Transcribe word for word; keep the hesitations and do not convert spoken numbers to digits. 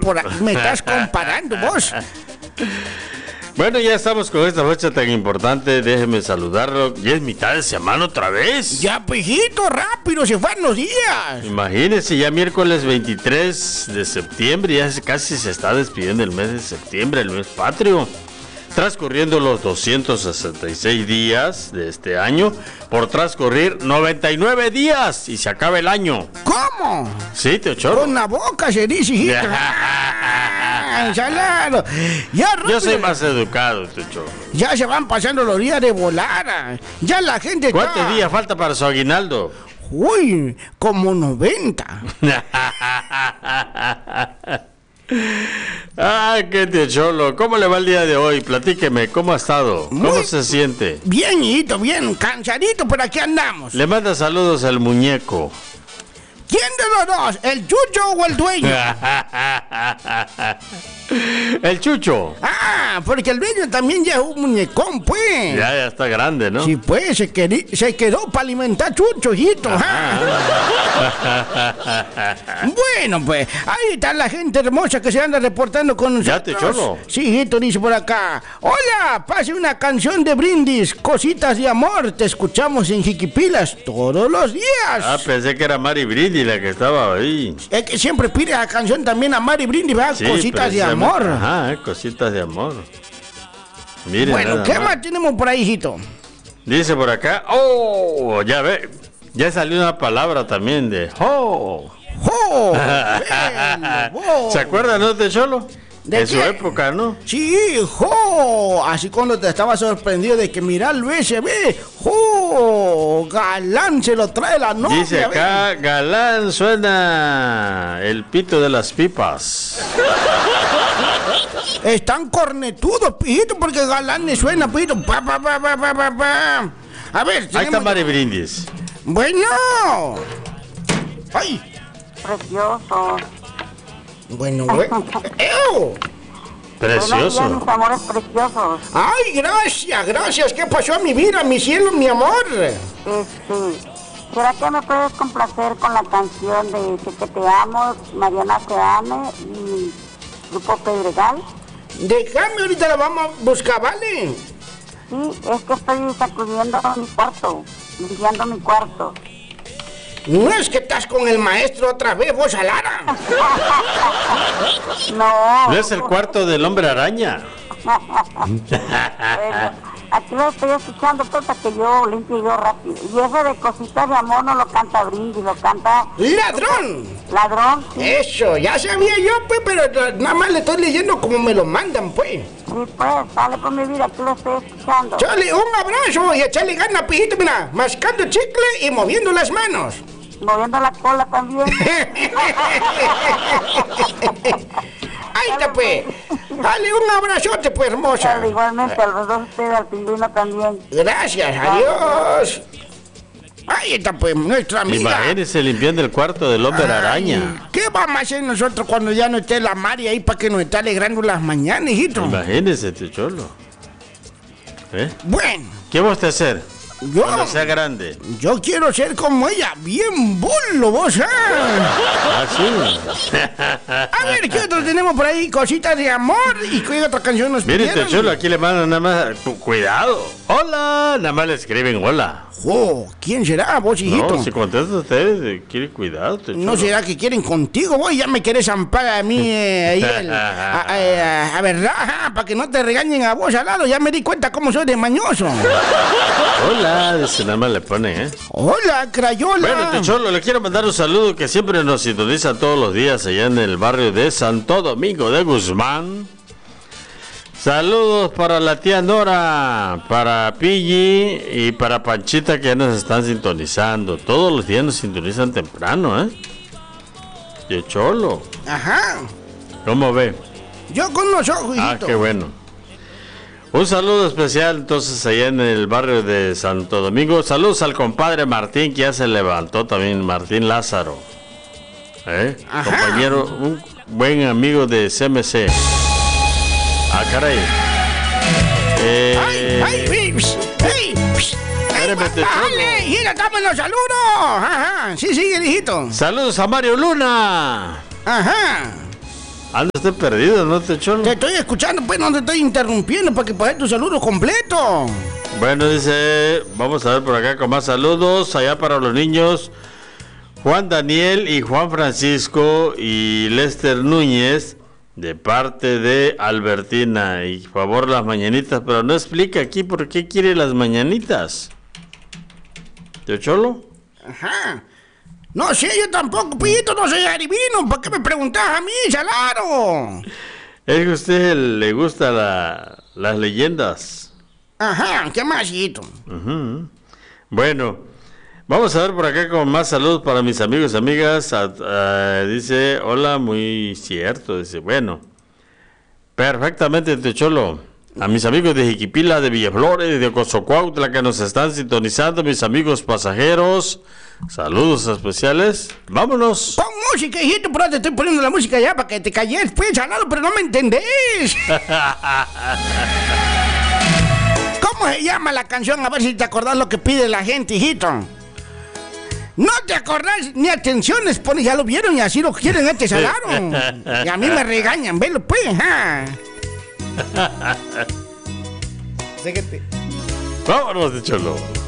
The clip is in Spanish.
por ahí me estás comparando vos. Bueno, ya estamos con esta fecha tan importante. Déjeme saludarlo. Ya es mitad de semana otra vez. Ya, pejito, rápido, se fueron los días. Imagínense, ya miércoles veintitrés de septiembre. Ya casi se está despidiendo el mes de septiembre, el mes patrio. Transcurriendo los doscientos sesenta y seis días de este año, por transcurrir noventa y nueve días y se acaba el año. ¿Cómo? Sí, te choro. Con la boca se dice, hijito. Salado. Ya, yo soy más educado, te choro. Ya se van pasando los días de volar. Ya la gente. ¿Cuántos está... días falta para su aguinaldo? Uy, como noventa. Ah, qué tío Cholo, ¿cómo le va el día de hoy? Platíqueme, ¿cómo ha estado? ¿Cómo Muy se siente? Bien, hijito, bien, cansadito, pero aquí andamos. Le manda saludos al muñeco. ¿Quién de los dos? ¿El Chucho o el dueño? El Chucho. Ah, porque el dueño también ya es un muñecón, pues. Ya, ya está grande, ¿no? Sí, pues, se, queri- se quedó para alimentar Chucho, hijito. Bueno, pues, ahí está la gente hermosa que se anda reportando con nosotros. Ya te cholo. Sí, hijito, dice por acá. Hola, pase una canción de brindis, cositas de amor. Te escuchamos en Jiquipilas todos los días. Ah, pensé que era Mari Brindis la que estaba ahí. Es que siempre pide la canción también a Mari Brindis, ¿verdad? Sí, cositas de amor. Ajá, cositas de amor. Miren, Bueno, ¿qué más tenemos por ahí, hijito? Dice por acá, oh, ya ve, ya salió una palabra también de oh. ¡Oh! ¿Se acuerdan, no, de Cholo? ¿De En su qué? época, ¿no? Sí, ¡jo! Así cuando te estaba sorprendido de que mira el U S B, ¡jo! Galán se lo trae la novia. Dice acá, ¿ve? galán, suena el pito de las pipas. Están cornetudos, pijito, porque galán le suena, pijito. Pa, pa, pa, pa, pa, pa, pa. A ver, Ahí está tenemos- Mari Brindis. Bueno. ¡Ay! Precioso. Bueno, bueno. ¡Ew! Precioso. Buenos días, mis amores preciosos. ¡Ay, gracias, gracias! ¿Qué pasó a mi vida, mi cielo, mi amor? Este, ¿será que me puedes complacer con la canción de Sé que te amo, Mariana te ame y Grupo Pedregal? Déjame, ahorita la vamos a buscar, ¿vale? Sí, es que estoy sacudiendo mi cuarto, limpiando mi cuarto. No es que estás con el maestro otra vez, vos, Alara. No. ¿No es el cuarto del hombre araña? Bueno, aquí lo estoy escuchando, tota que yo limpio yo rápido. Y ese de cositas de amor no lo canta Brindis, lo canta ¡Ladrón! Ladrón. Sí, Eso, ya sabía yo, pues, pero nada más le estoy leyendo como me lo mandan, pues. sí, pues, sale con mi vida, aquí lo estoy escuchando. Chale, un abrazo y echale ganas, pijito, mira, mascando chicle y moviendo las manos. Moviendo la cola también. Ahí está, pues. Dale un abrazote, pues, hermosa. Pero igualmente a los dos ustedes, al pingüino también. Gracias, adiós. Ahí está, pues, nuestra amiga. Imagínese limpiando el cuarto del hombre Ay, araña. ¿qué vamos a hacer nosotros cuando ya no esté la Mari ahí para que nos esté alegrando las mañanas, hijito? Imagínese, tío Cholo. ¿Eh? Bueno, ¿Qué va usted a hacer yo, cuando sea grande? yo quiero ser como ella, bien bullo, vos, ¿eh? Ah, sí. A ver, ¿qué otro tenemos por ahí? Cositas de amor. ¿Y qué otra canción nos Mire, tío pidieron? Cholo, aquí le mandan nada más. cu- Cuidado. Hola. Nada más le escriben hola. Jo, ¿quién será, vos, hijito? No, si contesta usted, eh, quiere cuidado, tío ¿No Cholo. será que quieren contigo, vos? Ya me querés ampar a mí, eh, ahí, el- a, a- a- a verdad, para que no te regañen a vos al lado. Ya me di cuenta cómo soy de mañoso. Hola, dice, nada más le ponen, ¿eh? Hola, Crayola. Bueno, tío Cholo, le quiero mandar un saludo que siempre nos sintoniza todos los días allá en el barrio de Santo Domingo de Guzmán. Saludos para la tía Nora, para Pilli y para Panchita que ya nos están sintonizando. Todos los días nos sintonizan temprano, ¿eh? Tío Cholo, Ajá. ¿cómo ve? Yo con los ojos, Ah, hijito. qué bueno. Un saludo especial entonces allá en el barrio de Santo Domingo. Saludos al compadre Martín que ya se levantó también, Martín Lázaro. ¿Eh? Ajá. Compañero, un buen amigo de C M C. Ah, caray. Eh, ¡Ay, ay, ay! psh, ¡Ay! psh, ¡Ay, Espérame, te dale! ¡Mira, dame los saludos! Ajá. Sí, sigue, hijito. Saludos a Mario Luna. Ajá. Anda usted perdido, ¿no, te cholo? Te estoy escuchando, pues no te estoy interrumpiendo para que puedas tu saludo completo. Bueno, dice, vamos a ver por acá con más saludos. Allá para los niños, Juan Daniel y Juan Francisco y Lester Núñez, de parte de Albertina. Y por favor las mañanitas, pero no explica aquí por qué quiere las mañanitas. ¿Te cholo? Ajá. No sé, yo tampoco, pito, no soy adivino. ¿Por qué me preguntas a mí, Salaro? Es que a usted le gusta la, las leyendas. Ajá, ¿qué más, hijito? Uh-huh. Bueno, vamos a ver por acá con más saludos para mis amigos y amigas. A, a, dice, hola, muy cierto. Dice, bueno, perfectamente, Techolo. A mis amigos de Jiquipila, de Villaflores, de Cozocuautla que nos están sintonizando, mis amigos pasajeros, saludos especiales. Vámonos. Pon música, hijito, pero te estoy poniendo la música ya para que te calles, pues, Salado, pero no me entendés. ¿Cómo se llama la canción? A ver si te acordás lo que pide la gente, hijito. No te acordás ni atenciones, pone, ya lo vieron y así lo quieren este Salado. Y a mí me regañan, velo pues, ¿ah? Vámonos, de cholo.